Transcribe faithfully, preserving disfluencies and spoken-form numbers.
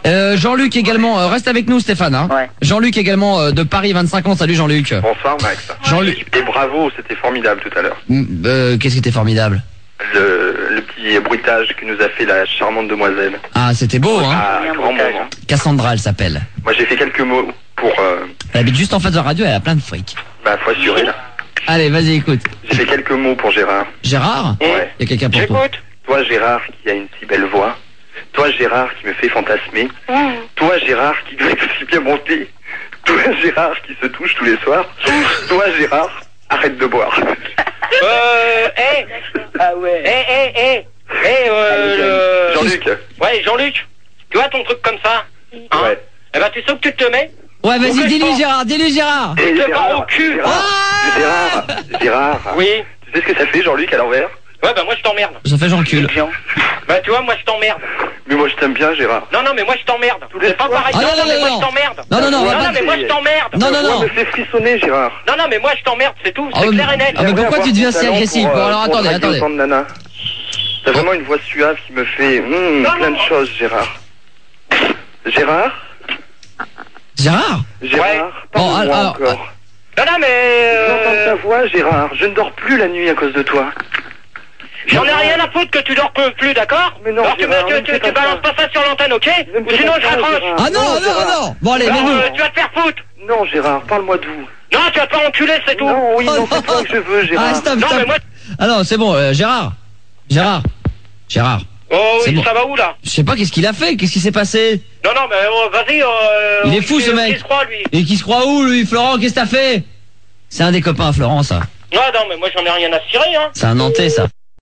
Euh, Jean-Luc également, euh, reste avec nous Stéphane. Hein. Ouais. Jean-Luc également euh, de Paris, vingt-cinq ans. Salut Jean-Luc. Bonsoir Max. Jean-Luc. Et bravo, c'était formidable tout à l'heure. Euh, Qu'est-ce qui était formidable? Le, le petit bruitage que nous a fait la charmante demoiselle. Ah, c'était beau, hein. Ah, grand moment. Cassandra, elle s'appelle. Moi j'ai fait quelques mots pour... Euh, Elle habite juste en face de la radio, elle a plein de fric. bah faut assurer là. Allez, vas-y, écoute. J'ai fait quelques mots pour Gérard. Gérard? Ouais. Il y a quelqu'un pour toi. J'écoute. Toi Gérard qui a une si belle voix. Toi Gérard qui me fait fantasmer. Toi Gérard qui doit être si bien monté. Toi Gérard qui se touche tous les soirs. Toi Gérard, arrête de boire. Euh, hé Ah ouais. Hé, hé, hé Hé, euh, le... Jean-Luc. Ouais, Jean-Luc, tu vois ton truc comme ça, hein? Ouais. Eh ben, tu sais où que tu te mets? Ouais, vas-y, Ouais, dis-lui je Gérard, dis-lui Gérard. Et te Gérard, prends au cul. Gérard, Ah Gérard, Gérard. Oui. Tu sais ce que ça fait Jean-Luc à l'envers? Ouais, bah moi je t'emmerde. Ça fait j'encule. Bah tu vois, moi je t'emmerde. Mais moi je t'aime bien Gérard. Non, non, mais moi je t'emmerde. les C'est pas soirs. pareil. Ah, non, non, non, non, mais moi non. je t'emmerde. Non, non, non, on va non, pas- non, mais moi je t'emmerde. Non, non, Moi non. me fait frissonner Gérard. Non, non, mais moi je t'emmerde, c'est tout. Ah, C'est mais- clair et net. ah, mais J'aimerais pourquoi tu avoir deviens ton si talent agressif? pour, Bon, euh, alors, pour attendez, draguer attendez. autant de nanas. T'as vraiment une voix suave qui me fait hum, Non, plein non. de choses Gérard. Gérard Gérard? Gérard, Bon, parle-moi alors, encore. Non, non, mais... J'entends Euh... ta voix Gérard, je ne dors plus la nuit à cause de toi. J'en ai rien à foutre que tu dors plus, d'accord? Mais non, Alors tu, me- Gérard, tu, ne tu, fais tu pas balances ça. pas ça sur l'antenne, ok? Ne me Ou fais sinon pas je ça, raccroche. Gérard. Ah non, Non, non, Gérard. non. Bon, allez, Alors, mets-nous. euh, tu vas te faire foutre. Non Gérard, parle-moi de vous. Non, tu vas te faire enculer, c'est tout. Non, oui, Oh, non, c'est toi que je veux Ah, Gérard. stop, Non, stop. mais moi... Ah non, c'est bon, euh, Gérard. Gérard. Gérard. Oh C'est oui, bon. ça va où, là? Je sais pas qu'est-ce qu'il a fait, qu'est-ce qui s'est passé? Non, non, mais oh, vas-y, euh... Il est fou, ce mec. Il se croit, lui. Et qui se croit où, lui? Florent, qu'est-ce que t'as fait? C'est un des copains à Florent, ça. Non, non, mais moi j'en ai rien à cirer, hein. C'est un Nantais, ça.